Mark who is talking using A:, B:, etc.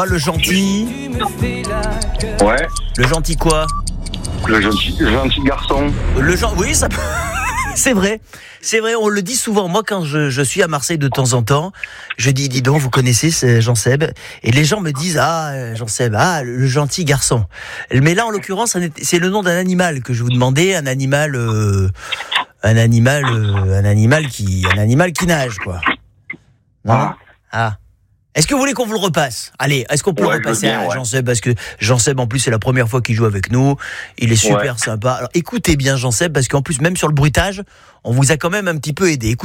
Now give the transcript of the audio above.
A: Toi, le gentil.
B: Ouais.
A: Le gentil quoi?
B: Le gentil garçon.
A: Oui, ça peut... C'est vrai, on le dit souvent. Moi, quand je suis à Marseille de temps en temps, je dis donc, vous connaissez Jean-Seb? Et les gens me disent, Jean-Seb, le gentil garçon. Mais là, en l'occurrence, c'est le nom d'un animal que je vous demandais, un animal qui nage, quoi. Non? Est-ce que vous voulez qu'on vous le repasse? Allez, est-ce qu'on peut le repasser à Jean-Seb? Parce que Jean-Seb, en plus, c'est la première fois qu'il joue avec nous. Il est super sympa. Alors, écoutez bien Jean-Seb, parce qu'en plus, même sur le bruitage, on vous a quand même un petit peu aidé.